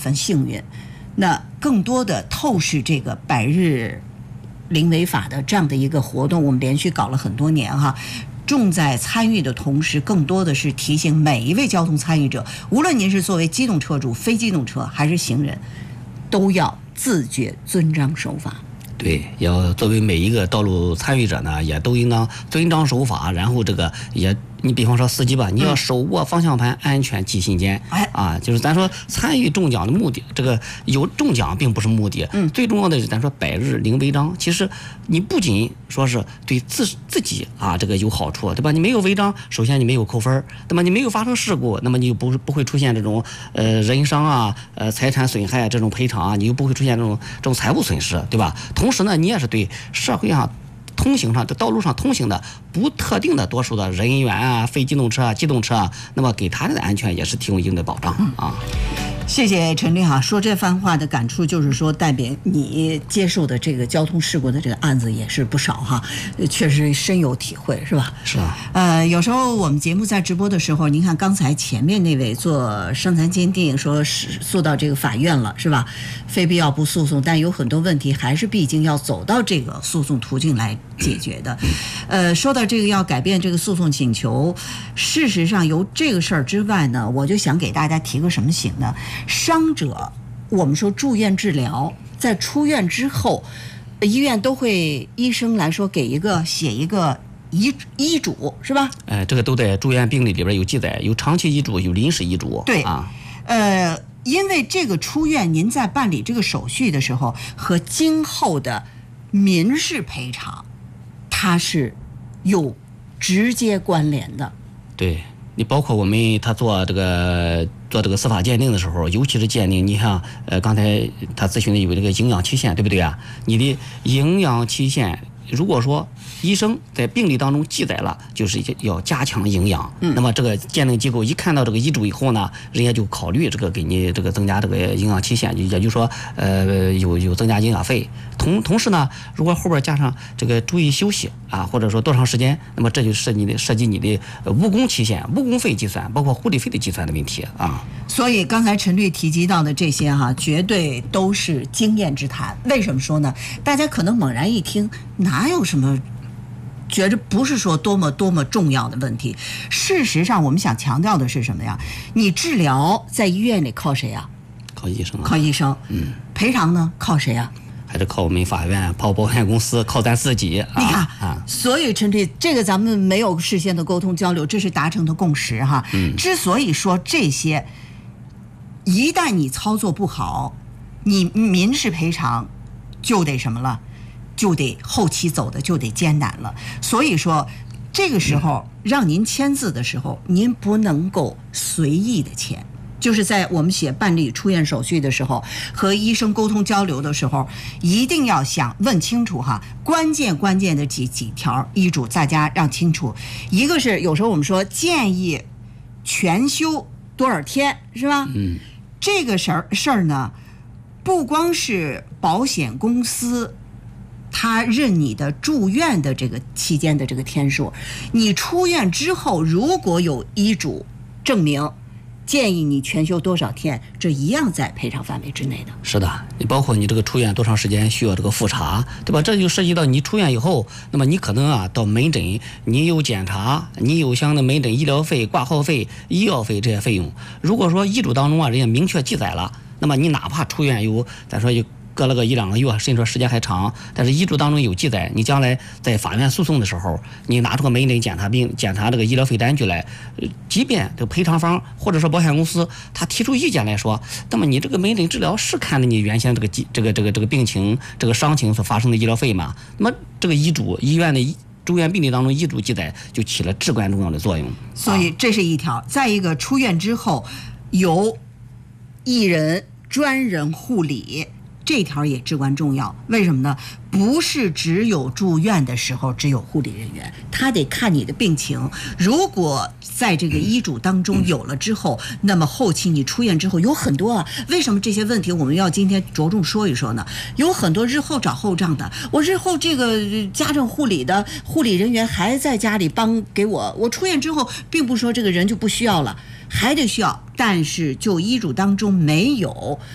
分幸运。那更多的透视这个百日零违法的这样的一个活动，我们连续搞了很多年哈。重在参与的同时，更多的是提醒每一位交通参与者，无论您是作为机动车主、非机动车还是行人，都要自觉遵章守法。 对，要作为每一个道路参与者呢，也都应当遵章守法，然后这个也。你比方说司机吧，你要手握方向盘，安全系心间。就是咱说参与中奖的目的，这个有中奖并不是目的。最重要的是咱说百日零违章。其实你不仅说是对自己这个有好处，对吧？你没有违章，首先你没有扣分，对吧？你没有发生事故，那么你就不会出现这种人伤财产损害这种赔偿你又不会出现这种财务损失，对吧？同时呢，你也是对社会上通行上这道路上通行的不特定的多数的人员非机动车机动车那么给他的安全也是提供一定的保障谢谢陈律说这番话的感触就是说，代表你接受的这个交通事故的这个案子也是不少确实深有体会，是吧？ 是啊。 有时候我们节目在直播的时候，您看刚才前面那位做伤残鉴定说是诉到这个法院了，是吧？非必要不诉讼，但有很多问题还是毕竟要走到这个诉讼途径来解决的。说到这个要改变这个诉讼请求，事实上由这个事儿之外呢，我就想给大家提个什么醒呢？伤者，我们说住院治疗，在出院之后，医院都会医生来说写一个医嘱，是吧？ 这个都在住院病历里边有记载，有长期医嘱，有临时医嘱。 对因为这个出院，您在办理这个手续的时候和今后的民事赔偿，它是有直接关联的。 对。你包括我们他做这个司法鉴定的时候，尤其是鉴定，你像刚才他咨询的有这个营养期限，对不对啊？你的营养期限，如果说医生在病历当中记载了，就是要加强营养。那么这个鉴定机构一看到这个医嘱以后呢，人家就考虑这个给你这个增加这个营养期限，也就是说有增加营养费。同时呢，如果后边加上这个注意休息或者说多长时间，那么这就涉及你的误工期限、误工费计算，包括护理费的计算的问题所以刚才陈律提及到的这些绝对都是经验之谈。为什么说呢？大家可能猛然一听，哪有什么？觉着不是说多么重要的问题。事实上，我们想强调的是什么呀？你治疗在医院里靠谁呀？ 靠医生。 靠医生。赔偿呢？靠谁呀？ 还是靠我们法院、靠保险公司、靠咱自己你看所以陈律，这个咱们没有事先的沟通交流，这是达成的共识之所以说这些，一旦你操作不好，你民事赔偿就得什么了？就得后期走的就得艰难了。所以说这个时候让您签字的时候，您不能够随意的签，就是在我们办理出院手续的时候和医生沟通交流的时候，一定要问清楚关键的几条医嘱，大家让清楚。一个是有时候我们说建议全休多少天，是吧？这个事儿呢，不光是保险公司他认你的住院的这个期间的这个天数，你出院之后如果有医嘱证明建议你全休多少天，这一样在赔偿范围之内的。 是的，你包括你这个出院多长时间需要这个复查，对吧？这就涉及到你出院以后，那么你可能到门诊，你有检查，你有相应的门诊医疗费、挂号费、医药费这些费用。如果说医嘱当中人家明确记载了，那么你哪怕出院咱说隔了个1-2个月，甚至说时间还长，但是医嘱当中有记载，你将来在法院诉讼的时候，你拿出个门诊检查这个医疗费单据来，即便这个赔偿方或者说保险公司他提出意见来说，那么你这个门诊治疗是看着你原先这个病情、这个伤情所发生的医疗费嘛？那么这个医嘱医院的住院病历当中医嘱记载就起了至关重要的作用。 所以这是一条。再一个，出院之后由一人专人护理，这条也至关重要。为什么呢？不是只有住院的时候只有护理人员，他得看你的病情。如果在这个医嘱当中有了之后，那么后期你出院之后有很多为什么这些问题我们要今天着重说一说呢？有很多日后找后账的，我日后这个家政护理的护理人员还在家里帮给我出院之后，并不说这个人就不需要了，还得需要，但是就医嘱当中没有